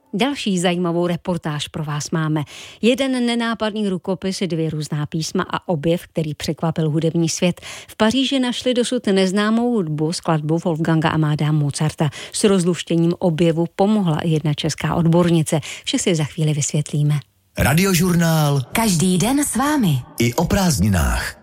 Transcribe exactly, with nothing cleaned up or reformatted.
Další zajímavou reportáž pro vás máme. Jeden nenápadný rukopis, dvě různá písma a objev, který překvapil hudební svět. V Paříži našli dosud neznámou hudbu, skladbu Wolfganga Amadea Mozarta. S rozluštěním objevu pomohla i jedna česká odbornice. Vše si za chvíli vysvětlíme. Radiožurnál. Každý den s vámi. I o prázdninách.